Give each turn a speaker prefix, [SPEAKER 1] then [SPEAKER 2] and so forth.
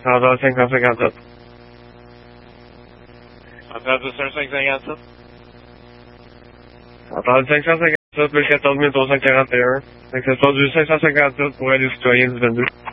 [SPEAKER 1] Entendu 557.
[SPEAKER 2] Entendu 557.
[SPEAKER 1] Entendu 557, plus 14 341. Accessoire du 557 pour aller citoyen du 22.